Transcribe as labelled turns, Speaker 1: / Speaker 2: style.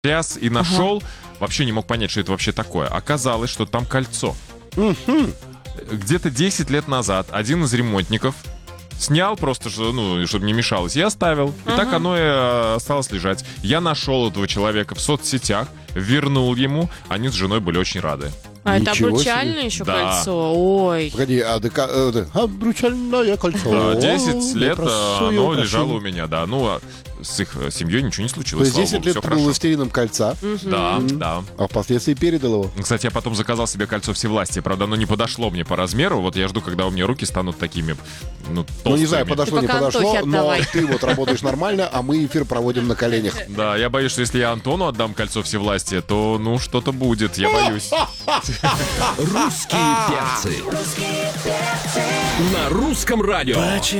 Speaker 1: тряс и нашел. Вообще не мог понять, что это вообще такое. Оказалось, что там кольцо. Где-то 10 лет назад один из ремонтников снял просто, чтобы не мешалось, и оставил. И так оно и осталось лежать. Я нашел этого человека в соцсетях, вернул ему. Они с женой были очень рады.
Speaker 2: А это
Speaker 3: Ничего
Speaker 2: обручальное
Speaker 3: себе.
Speaker 2: еще
Speaker 1: Да.
Speaker 2: кольцо? Ой.
Speaker 3: Погоди, обручальное кольцо.
Speaker 1: Да, 10 лет
Speaker 3: Прошу,
Speaker 1: оно
Speaker 3: прошу.
Speaker 1: лежало у меня, да. С их семьей ничего не
Speaker 3: То
Speaker 1: случилось,
Speaker 3: есть
Speaker 1: слава
Speaker 3: 10
Speaker 1: богу,
Speaker 3: лет
Speaker 1: все
Speaker 3: ты был
Speaker 1: хорошо.
Speaker 3: властелином кольца,
Speaker 1: Да.
Speaker 3: а впоследствии передал его.
Speaker 1: Кстати, я потом заказал себе кольцо всевластия. Правда, оно не подошло мне по размеру. Вот я жду, когда у меня руки станут такими, толстыми.
Speaker 3: Ну, не знаю, подошло,
Speaker 2: Ты
Speaker 3: не
Speaker 2: пока
Speaker 3: подошло,
Speaker 2: Антохе
Speaker 3: но
Speaker 2: отдавай.
Speaker 3: ты вот работаешь нормально, а мы эфир проводим на коленях.
Speaker 1: Да, я боюсь, что если я Антону отдам кольцо всевластия, то, что-то будет. Я боюсь.
Speaker 4: Русские перцы. На русском радио.